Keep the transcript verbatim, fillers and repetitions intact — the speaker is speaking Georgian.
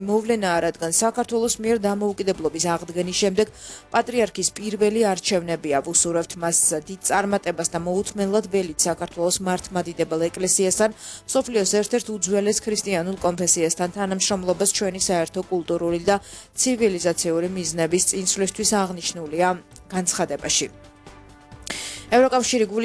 მოვლენაა, რადგან საქართველოს მიერ დამოუკიდებლობის აღდგენის შემდეგ პატრიარქის პირველი არჩევნებია. ვუსურვებთ მას დიდ წარმატებას და მოუთმენლად ველით საქართველოს მართლმადიდებელ ეკლესიასთან, მსოფლიოს ერთ-ერთ უძველეს ქრისტიანულ კონფესიასთან თანამშრომლობას ჩვენი საერთო კულტურული და ცივილიზაციური მიზნების წინსვლისთვის აღნიშნულია განცხადებაში. ევროკავშირი